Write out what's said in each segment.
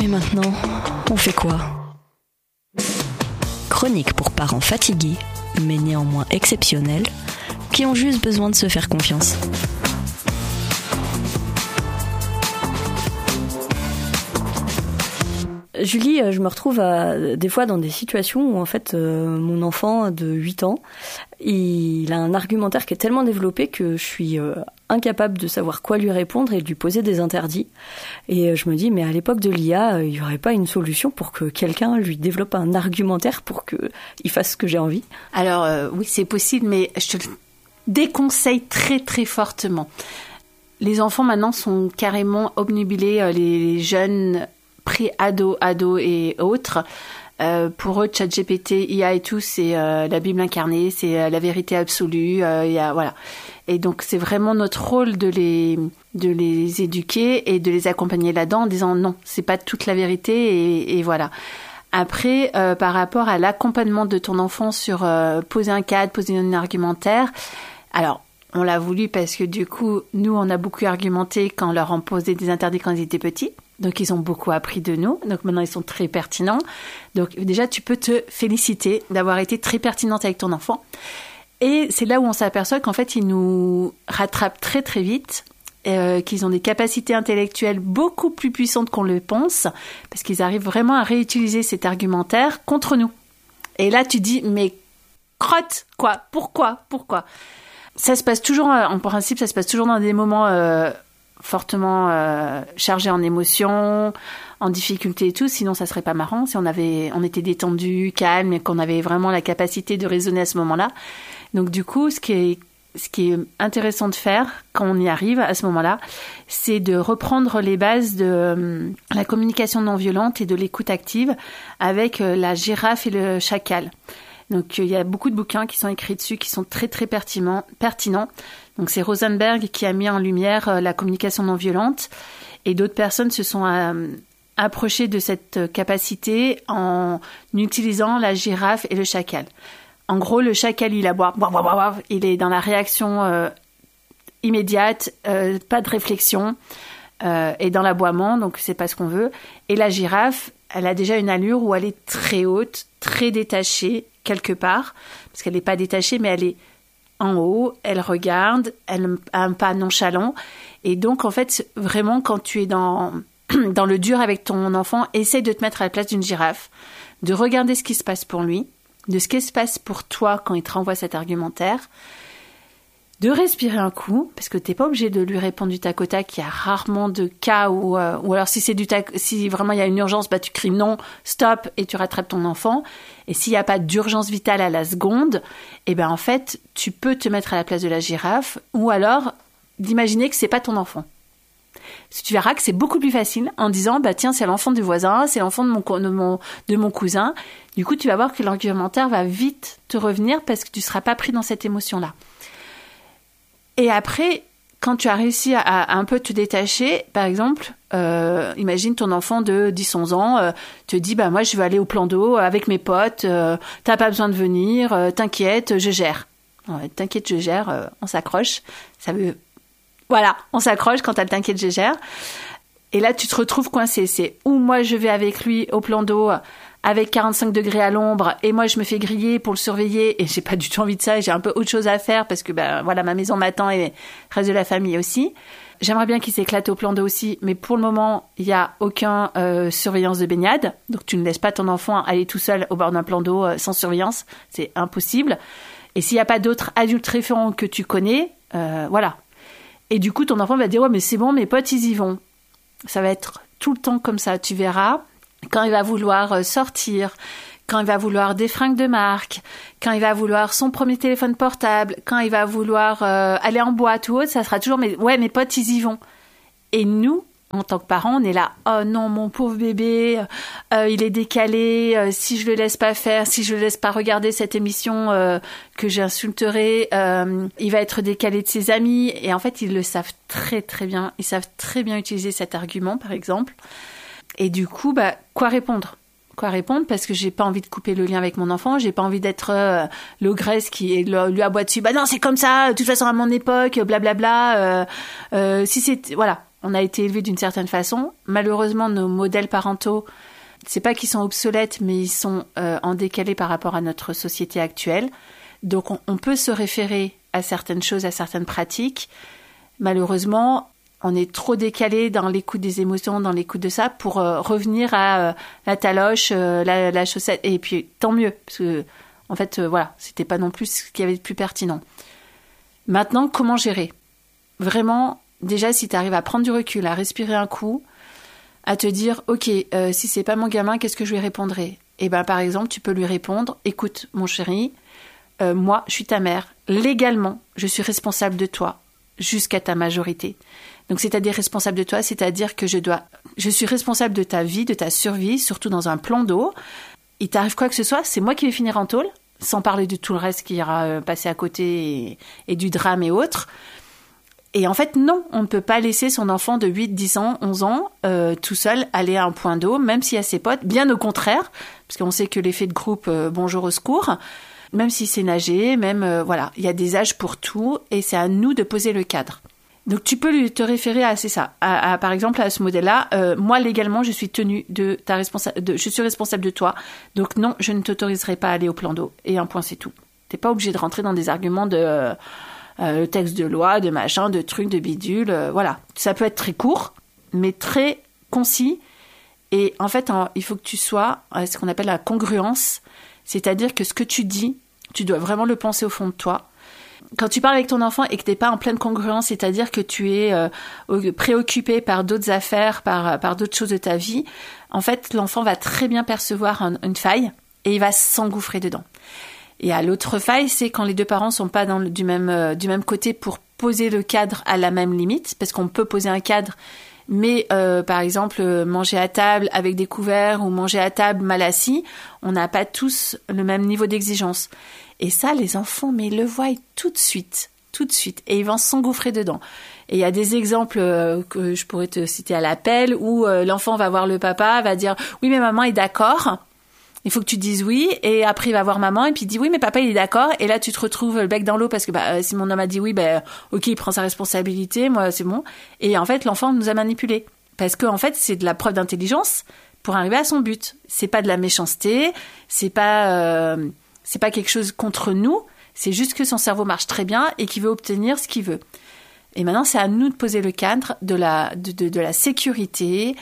Et maintenant, on fait quoi ? Chronique pour parents fatigués, mais néanmoins exceptionnels, qui ont juste besoin de se faire confiance. Julie, je me retrouve des fois dans des situations où en fait mon enfant de 8 ans, il a un argumentaire qui est tellement développé que je suis incapable de savoir quoi lui répondre et de lui poser des interdits. Et je me dis, mais à l'époque de l'IA, il n'y aurait pas une solution pour que quelqu'un lui développe un argumentaire pour qu'il fasse ce que j'ai envie ? Alors oui, c'est possible, mais je te le déconseille très très fortement. Les enfants maintenant sont carrément obnubilés, les jeunes pré-ados et autres. Pour eux, ChatGPT, IA et tout, c'est la Bible incarnée, c'est la vérité absolue. Voilà. Et donc, c'est vraiment notre rôle de les éduquer et de les accompagner là-dedans en disant non, c'est pas toute la vérité et voilà. Après, par rapport à l'accompagnement de ton enfant sur poser un cadre, poser un argumentaire, alors, on l'a voulu parce que du coup, nous, on a beaucoup argumenté quand on leur a posé des interdits quand ils étaient petits. Donc, ils ont beaucoup appris de nous. Donc, maintenant, ils sont très pertinents. Donc, déjà, tu peux te féliciter d'avoir été très pertinente avec ton enfant. Et c'est là où on s'aperçoit qu'en fait, ils nous rattrapent très, très vite, qu'ils ont des capacités intellectuelles beaucoup plus puissantes qu'on le pense, parce qu'ils arrivent vraiment à réutiliser cet argumentaire contre nous. Et là, tu dis, mais crotte, quoi, pourquoi ? Ça se passe toujours, en principe, ça se passe toujours dans des moments fortement chargés en émotions, en difficulté et tout. Sinon, ça serait pas marrant si on était détendu, calme et qu'on avait vraiment la capacité de raisonner à ce moment-là. Donc, du coup, ce qui est intéressant de faire quand on y arrive à ce moment-là, c'est de reprendre les bases de la communication non violente et de l'écoute active avec la girafe et le chacal. Donc, il y a beaucoup de bouquins qui sont écrits dessus, qui sont très, très pertinents. Donc, c'est Rosenberg qui a mis en lumière la communication non violente. Et d'autres personnes se sont approchées de cette capacité en utilisant la girafe et le chacal. En gros, le chacal, il aboie, il est dans la réaction immédiate, pas de réflexion, et dans l'aboiement, donc c'est pas ce qu'on veut. Et la girafe, elle a déjà une allure où elle est très haute, très détachée, quelque part, parce qu'elle n'est pas détachée, mais elle est en haut, elle regarde, elle a un pas nonchalant. Et donc, en fait, vraiment, quand tu es dans le dur avec ton enfant, essaye de te mettre à la place d'une girafe, de regarder ce qui se passe pour lui, de ce qui se passe pour toi quand il te renvoie cet argumentaire, de respirer un coup, parce que t'es pas obligé de lui répondre du tac au tac. Il y a rarement de cas où alors si vraiment il y a une urgence, bah tu cries non, stop, et tu rattrapes ton enfant. Et s'il n'y a pas d'urgence vitale à la seconde, eh ben en fait, tu peux te mettre à la place de la girafe, ou alors d'imaginer que c'est pas ton enfant. Tu verras que c'est beaucoup plus facile en disant bah tiens, c'est l'enfant du voisin, c'est l'enfant de mon cousin. Du coup, tu vas voir que l'argumentaire va vite te revenir parce que tu seras pas pris dans cette émotion-là. Et après, quand tu as réussi à un peu te détacher, par exemple, imagine ton enfant de 10-11 ans te dit bah moi je veux aller au plan d'eau avec mes potes, t'as pas besoin de venir, t'inquiète, je gère. Ouais, t'inquiète, je gère, on s'accroche. Ça veut voilà, on s'accroche quand t'as le t'inquiète, je gère. Et là tu te retrouves coincé, c'est ou moi je vais avec lui au plan d'eau avec 45 degrés à l'ombre, et moi je me fais griller pour le surveiller, et j'ai pas du tout envie de ça, j'ai un peu autre chose à faire, parce que voilà, ma maison m'attend et le reste de la famille aussi. J'aimerais bien qu'il s'éclate au plan d'eau aussi, mais pour le moment, il n'y a aucun surveillance de baignade, donc tu ne laisses pas ton enfant aller tout seul au bord d'un plan d'eau sans surveillance, c'est impossible. Et s'il n'y a pas d'autres adultes référents que tu connais, voilà. Et du coup, ton enfant va dire « Ouais, mais c'est bon, mes potes, ils y vont ». Ça va être tout le temps comme ça, tu verras. Quand il va vouloir sortir, quand il va vouloir des fringues de marque, quand il va vouloir son premier téléphone portable, quand il va vouloir aller en boîte ou autre, ça sera toujours « mais ouais, mes potes, ils y vont ». Et nous, en tant que parents, on est là « oh non, mon pauvre bébé, il est décalé, si je le laisse pas faire, si je le laisse pas regarder cette émission que j'insulterai, il va être décalé de ses amis ». Et en fait, ils le savent très très bien, ils savent très bien utiliser cet argument, par exemple. Et du coup, quoi répondre ? Parce que j'ai pas envie de couper le lien avec mon enfant, j'ai pas envie d'être l'ogresse qui lui aboie dessus. Bah non, c'est comme ça, de toute façon à mon époque, blablabla. Si c'est voilà, on a été élevés d'une certaine façon. Malheureusement, nos modèles parentaux, c'est pas qu'ils sont obsolètes, mais ils sont en décalé par rapport à notre société actuelle. Donc, on peut se référer à certaines choses, à certaines pratiques. Malheureusement, on est trop décalé dans l'écoute des émotions, dans l'écoute de ça, pour revenir à la taloche, la chaussette. Et puis, tant mieux, parce que, en fait, voilà, c'était pas non plus ce qu'il y avait de plus pertinent. Maintenant, comment gérer ? Vraiment, déjà, si tu arrives à prendre du recul, à respirer un coup, à te dire, ok, si c'est pas mon gamin, qu'est-ce que je lui répondrai ? Et ben, par exemple, tu peux lui répondre, écoute, mon chéri, moi, je suis ta mère. Légalement, je suis responsable de toi jusqu'à ta majorité. Donc, c'est-à-dire responsable de toi, c'est-à-dire que je suis responsable de ta vie, de ta survie, surtout dans un plan d'eau. Il t'arrive quoi que ce soit, c'est moi qui vais finir en tôle, sans parler de tout le reste qui ira passer à côté et du drame et autres. Et en fait, non, on ne peut pas laisser son enfant de 8, 10 ans, 11 ans, tout seul aller à un point d'eau, même s'il y a ses potes. Bien au contraire, parce qu'on sait que l'effet de groupe, bonjour au secours, même si c'est nager, même, voilà, il y a des âges pour tout, et c'est à nous de poser le cadre. Donc, tu peux te référer à, c'est ça, par exemple, à ce modèle-là. Moi, légalement, je suis tenue je suis responsable de toi. Donc, non, je ne t'autoriserai pas à aller au plan d'eau. Et un point, c'est tout. T'es pas obligé de rentrer dans des arguments de le texte de loi, de machin, de trucs, de bidule. Voilà. Ça peut être très court, mais très concis. Et en fait, il faut que tu sois ce qu'on appelle la congruence. C'est-à-dire que ce que tu dis, tu dois vraiment le penser au fond de toi. Quand tu parles avec ton enfant et que tu n'es pas en pleine congruence, c'est-à-dire que tu es préoccupé par d'autres affaires, par d'autres choses de ta vie, en fait, l'enfant va très bien percevoir une faille et il va s'engouffrer dedans. Et à l'autre faille, c'est quand les deux parents sont pas du même côté pour poser le cadre à la même limite, parce qu'on peut poser un cadre, mais par exemple, manger à table avec des couverts ou manger à table mal assis, on n'a pas tous le même niveau d'exigence. Et ça, les enfants, mais ils le voient tout de suite, et ils vont s'engouffrer dedans. Et il y a des exemples que je pourrais te citer à l'appel, où l'enfant va voir le papa, va dire « Oui, mais maman est d'accord ». Il faut que tu dises oui, et après il va voir maman, et puis il dit oui, mais papa il est d'accord, et là tu te retrouves le bec dans l'eau, parce que si mon homme a dit oui, ok, il prend sa responsabilité, moi c'est bon. Et en fait, l'enfant nous a manipulés. Parce que en fait, c'est de la preuve d'intelligence pour arriver à son but. C'est pas de la méchanceté, c'est pas quelque chose contre nous, c'est juste que son cerveau marche très bien et qu'il veut obtenir ce qu'il veut. Et maintenant, c'est à nous de poser le cadre de la sécurité,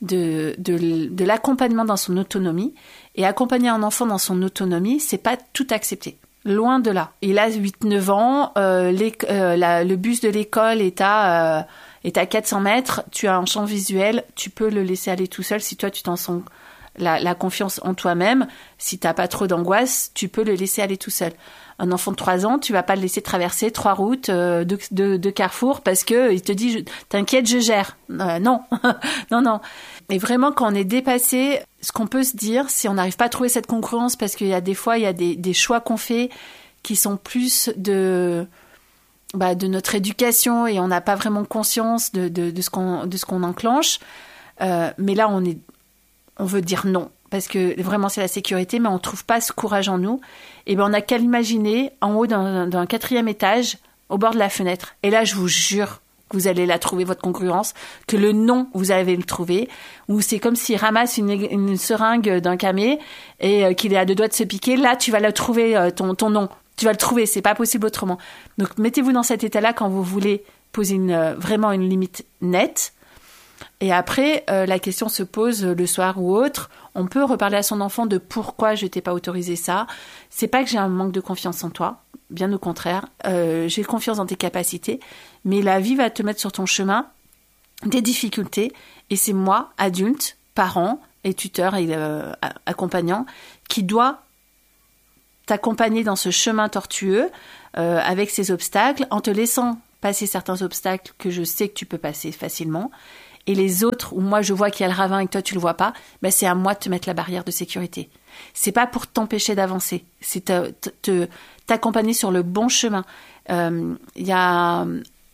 de l'accompagnement dans son autonomie. Et accompagner un enfant dans son autonomie, c'est pas tout accepter. Loin de là. Il a 8-9 ans, le bus de l'école est à 400 mètres, tu as un champ visuel, tu peux le laisser aller tout seul si toi tu t'en sens la confiance en toi-même. Si t'as pas trop d'angoisse, tu peux le laisser aller tout seul. Un enfant de 3 ans, tu vas pas le laisser traverser 3 routes de carrefour parce que il te dit t'inquiète, je gère. Non, non. Et vraiment, quand on est dépassé, ce qu'on peut se dire, si on n'arrive pas à trouver cette congruence, parce qu'il y a des fois, il y a des choix qu'on fait qui sont plus de notre éducation et on n'a pas vraiment conscience de ce qu'on enclenche. Mais là, on veut dire non. Parce que vraiment c'est la sécurité, mais on ne trouve pas ce courage en nous. Et on n'a qu'à l'imaginer en haut d'un 4e étage, au bord de la fenêtre. Et là, je vous jure que vous allez la trouver, votre congruence, que le non, vous allez le trouver. Ou c'est comme s'il ramasse une seringue d'un camé et qu'il est à 2 doigts de se piquer. Là, tu vas le trouver, ton non. Tu vas le trouver, c'est pas possible autrement. Donc, mettez-vous dans cet état-là quand vous voulez poser vraiment une limite nette. Et après, la question se pose le soir ou autre. On peut reparler à son enfant de pourquoi je t'ai pas autorisé ça. C'est pas que j'ai un manque de confiance en toi, bien au contraire. J'ai confiance dans tes capacités, mais la vie va te mettre sur ton chemin des difficultés. Et c'est moi, adulte, parent et tuteur et accompagnant, qui doit t'accompagner dans ce chemin tortueux avec ces obstacles, en te laissant passer certains obstacles que je sais que tu peux passer facilement. Et les autres, où moi je vois qu'il y a le ravin et que toi tu le vois pas, c'est à moi de te mettre la barrière de sécurité. C'est pas pour t'empêcher d'avancer, c'est t'accompagner sur le bon chemin. Il y a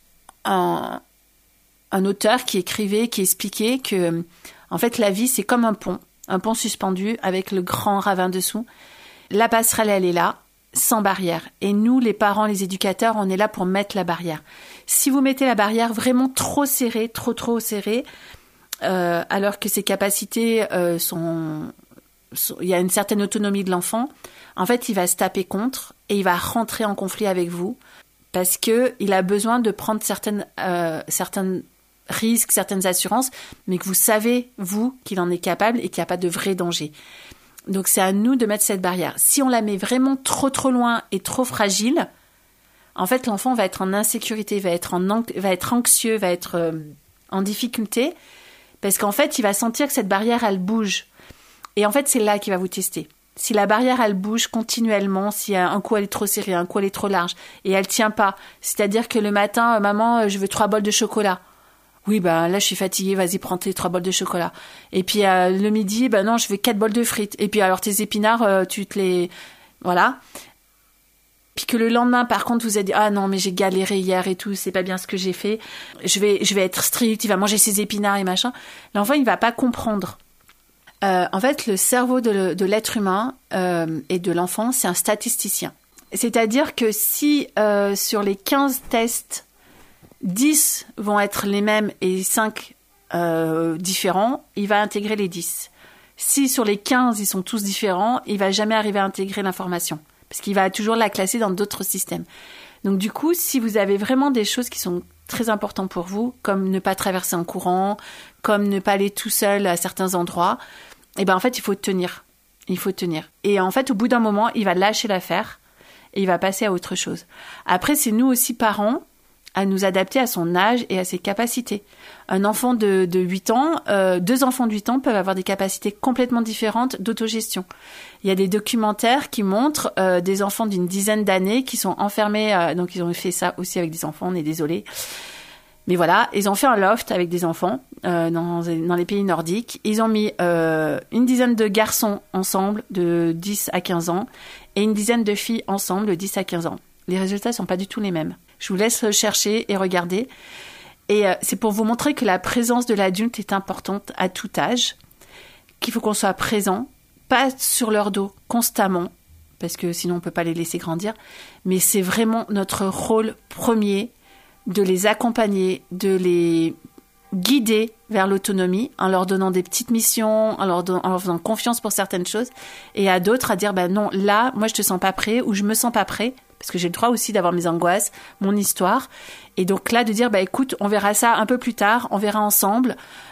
un auteur qui écrivait, qui expliquait que en fait la vie c'est comme un pont suspendu avec le grand ravin dessous. La passerelle elle est là, sans barrière. Et nous, les parents, les éducateurs, on est là pour mettre la barrière. Si vous mettez la barrière vraiment trop serrée, trop serrée, alors que ses capacités il y a une certaine autonomie de l'enfant, en fait, il va se taper contre et il va rentrer en conflit avec vous parce que il a besoin de prendre certains risques, certaines assurances, mais que vous savez, vous, qu'il en est capable et qu'il n'y a pas de vrai danger. Donc, c'est à nous de mettre cette barrière. Si on la met vraiment trop loin et trop fragile, en fait, l'enfant va être en insécurité, va être anxieux, va être en difficulté, parce qu'en fait, il va sentir que cette barrière, elle bouge. Et en fait, c'est là qu'il va vous tester. Si la barrière, elle bouge continuellement, si un coup elle est trop serrée, un coup elle est trop large, et elle tient pas, c'est-à-dire que le matin, maman, je veux 3 bols de chocolat. Oui, là, je suis fatiguée, vas-y, prends tes 3 bols de chocolat. Et puis, le midi, non, je veux 4 bols de frites. Et puis, alors, tes épinards, tu te les... Voilà. Puis que le lendemain, par contre, vous avez dit, ah non, mais j'ai galéré hier et tout, c'est pas bien ce que j'ai fait. Je vais être strict, il va manger ses épinards et machin. L'enfant, il va pas comprendre. En fait, le cerveau de l'être humain et de l'enfant, c'est un statisticien. C'est-à-dire que si sur les 15 tests, 10 vont être les mêmes et 5 différents, il va intégrer les 10. Si sur les 15, ils sont tous différents, il va jamais arriver à intégrer l'information parce qu'il va toujours la classer dans d'autres systèmes. Donc du coup, si vous avez vraiment des choses qui sont très importantes pour vous, comme ne pas traverser un courant, comme ne pas aller tout seul à certains endroits, en fait, il faut tenir. Il faut tenir. Et en fait, au bout d'un moment, il va lâcher l'affaire et il va passer à autre chose. Après, c'est nous aussi, parents, à nous adapter à son âge et à ses capacités. Un enfant de 8 ans, 2 enfants de 8 ans peuvent avoir des capacités complètement différentes d'autogestion. Il y a des documentaires qui montrent des enfants d'une dizaine d'années qui sont enfermés, donc ils ont fait ça aussi avec des enfants, on est désolé. Mais voilà, ils ont fait un loft avec des enfants dans les pays nordiques. Ils ont mis une dizaine de garçons ensemble de 10 à 15 ans et une dizaine de filles ensemble de 10 à 15 ans. Les résultats ne sont pas du tout les mêmes. Je vous laisse chercher et regarder. Et c'est pour vous montrer que la présence de l'adulte est importante à tout âge, qu'il faut qu'on soit présent, pas sur leur dos constamment, parce que sinon on ne peut pas les laisser grandir, mais c'est vraiment notre rôle premier de les accompagner, de les guider vers l'autonomie en leur donnant des petites missions, en leur faisant confiance pour certaines choses, et à d'autres à dire non, là, moi je te sens pas prêt ou je me sens pas prêt, parce que j'ai le droit aussi d'avoir mes angoisses, mon histoire, et donc là de dire écoute, on verra ça un peu plus tard, on verra ensemble,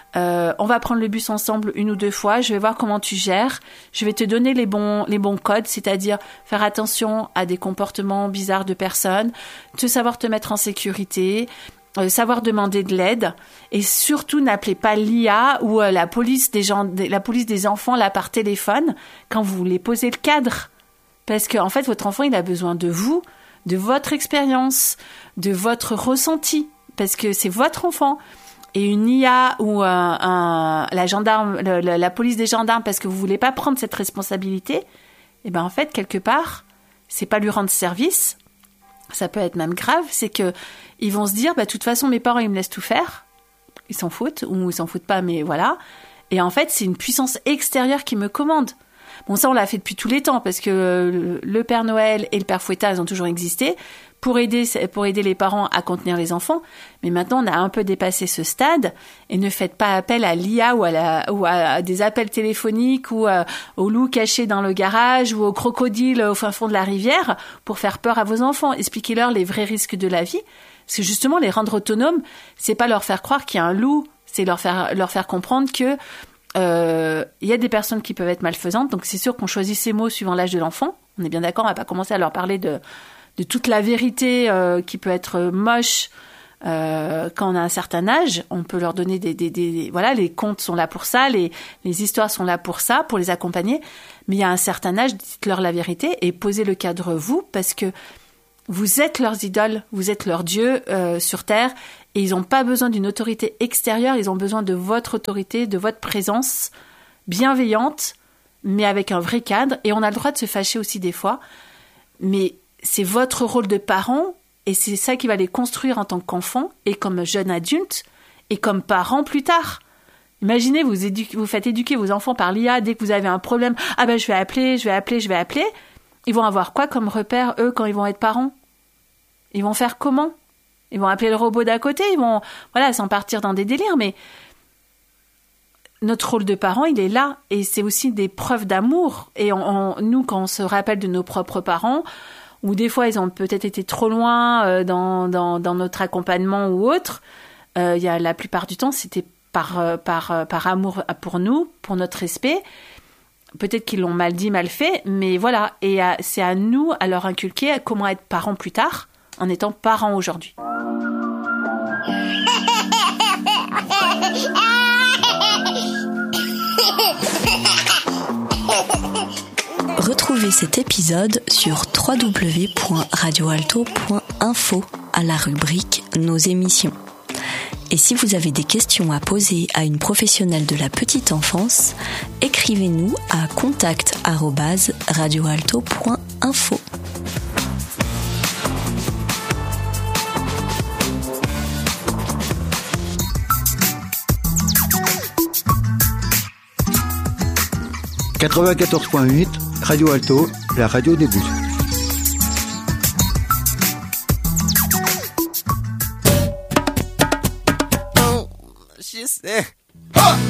on va prendre le bus ensemble 1 ou 2 fois, je vais voir comment tu gères, je vais te donner les bons codes, c'est-à-dire faire attention à des comportements bizarres de personnes, savoir te mettre en sécurité, savoir demander de l'aide, et surtout n'appelez pas l'IA ou la police des enfants là par téléphone quand vous voulez poser le cadre. Parce qu'en fait, votre enfant, il a besoin de vous, de votre expérience, de votre ressenti. Parce que c'est votre enfant. Et une IA ou la police des gendarmes, parce que vous voulez pas prendre cette responsabilité, en fait, quelque part, c'est pas lui rendre service. Ça peut être même grave. C'est que ils vont se dire, de toute façon, mes parents, ils me laissent tout faire. Ils s'en foutent, ou ils s'en foutent pas, mais voilà. Et en fait, c'est une puissance extérieure qui me commande. Bon, ça, on l'a fait depuis tous les temps, parce que le Père Noël et le Père Fouettard, ils ont toujours existé pour aider les parents à contenir les enfants. Mais maintenant, on a un peu dépassé ce stade, et ne faites pas appel à l'IA ou à des appels téléphoniques ou au loup caché dans le garage ou au crocodile au fin fond de la rivière pour faire peur à vos enfants. Expliquez-leur les vrais risques de la vie. Parce que justement, les rendre autonomes, c'est pas leur faire croire qu'il y a un loup, c'est leur faire comprendre que y a des personnes qui peuvent être malfaisantes, donc c'est sûr qu'on choisit ses mots suivant l'âge de l'enfant. On est bien d'accord, on va pas commencer à leur parler de toute la vérité qui peut être moche quand on a un certain âge. On peut leur donner voilà, les contes sont là pour ça, les histoires sont là pour ça, pour les accompagner. Mais il y a un certain âge, dites-leur la vérité et posez le cadre vous, parce que vous êtes leurs idoles, vous êtes leur Dieu sur Terre, et ils n'ont pas besoin d'une autorité extérieure, ils ont besoin de votre autorité, de votre présence bienveillante, mais avec un vrai cadre. Et on a le droit de se fâcher aussi des fois, mais c'est votre rôle de parent, et c'est ça qui va les construire en tant qu'enfant, et comme jeune adulte, et comme parent plus tard. Imaginez, vous faites éduquer vos enfants par l'IA, dès que vous avez un problème, je vais appeler. Ils vont avoir quoi comme repère, eux, quand ils vont être parents? Ils vont faire comment? Ils vont appeler le robot d'à côté, ils vont, sans partir dans des délires, mais notre rôle de parent, il est là, et c'est aussi des preuves d'amour. Et nous, quand on se rappelle de nos propres parents, ou des fois ils ont peut-être été trop loin dans notre accompagnement ou autre, la plupart du temps, c'était par amour pour nous, pour notre respect. Peut-être qu'ils l'ont mal dit, mal fait, mais voilà. Et c'est à nous, à leur inculquer comment être parents plus tard, en étant parents aujourd'hui. Retrouvez cet épisode sur www.radioalto.info à la rubrique Nos émissions. Et si vous avez des questions à poser à une professionnelle de la petite enfance, écrivez-nous à contact@radioalto.info. « 94.8, Radio Alto, la radio des boules. » She said,